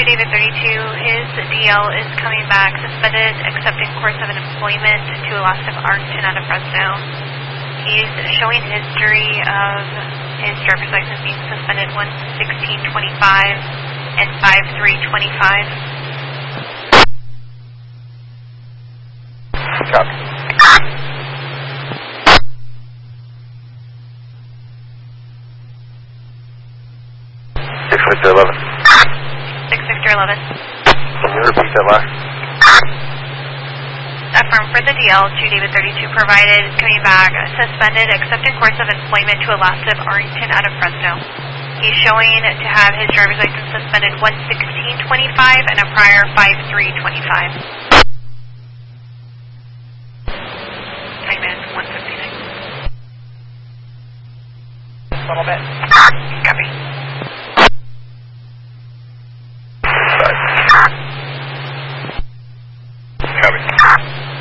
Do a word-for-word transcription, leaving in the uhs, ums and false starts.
David thirty-two, his D L is coming back suspended, accepting course of an employment to Elastic Arlington out of Fresno. He's showing history of his driver's license being suspended one sixteen twenty-five and five three twenty-five. Copy. six Victor eleven. six Victor eleven. Can you repeat that last? Affirm for the D L to David thirty-two provided, coming back, suspended, accepted course of employment to Elastic Arlington out of Fresno. He's showing to have his driver's license suspended one sixteen twenty-five and a prior five three twenty-five. Time is one fifty-nine. A little bit.